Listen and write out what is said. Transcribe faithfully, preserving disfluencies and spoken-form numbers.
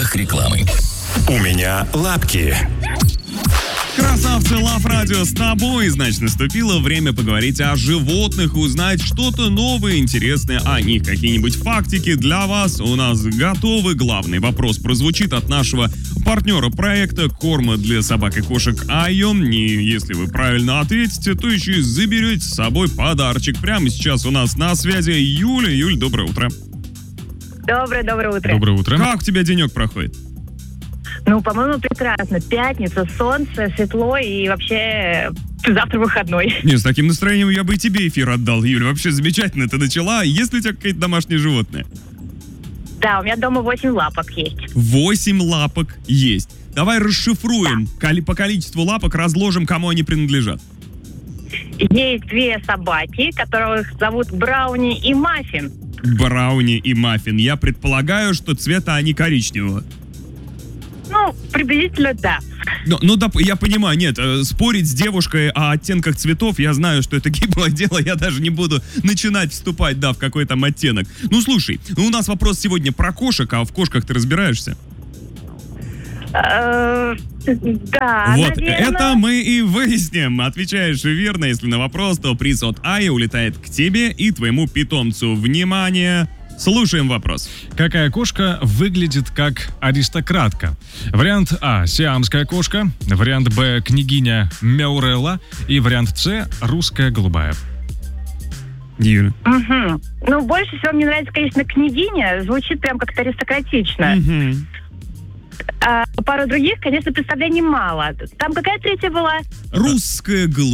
правах рекламы. У меня лапки. Красавцы, Лав Радио с тобой. Значит, наступило время поговорить о животных, узнать что-то новое, интересное о них. Какие-нибудь фактики для вас у нас готовы. Главный вопрос прозвучит от нашего партнера проекта корма для собак и кошек Айо. И если вы правильно ответите, то еще и заберете с собой подарочек. Прямо сейчас у нас на связи Юля. Юль, доброе утро. Доброе, доброе утро. Доброе утро. Как у тебя денек проходит? Ну, по-моему, прекрасно. Пятница, солнце, светло и вообще завтра выходной. Не, с таким настроением я бы и тебе эфир отдал, Юля. Вообще замечательно ты начала. Есть ли у тебя какие-то домашние животные? Да, у меня дома восемь лапок есть. Восемь лапок есть. Давай расшифруем. Да. По количеству лапок разложим, кому они принадлежат. Есть две собаки, которых зовут Брауни и Маффин. Брауни и Маффин. Я предполагаю, что цвета они коричневого. Ну, приблизительно да. Ну, ну да, я понимаю, нет, э, спорить с девушкой о оттенках цветов, я знаю, что это гиблое дело, я даже не буду начинать вступать, да, в какой там оттенок. Ну, слушай, у нас вопрос сегодня про кошек, а в кошках ты разбираешься? Да, вот, наверное. это мы и выясним. Отвечаешь верно, если на вопрос, то приз от Айо улетает к тебе и твоему питомцу. Внимание! Слушаем вопрос. Какая кошка выглядит как аристократка? Вариант А – сиамская кошка, вариант Б – княгиня Мяурелла и вариант С – русская голубая. Юля. Угу. Ну, больше всего мне нравится, конечно, княгиня. Звучит прям как-то аристократично. Угу. А пару других, конечно, представлений мало. Там какая третья была? Русская голубая.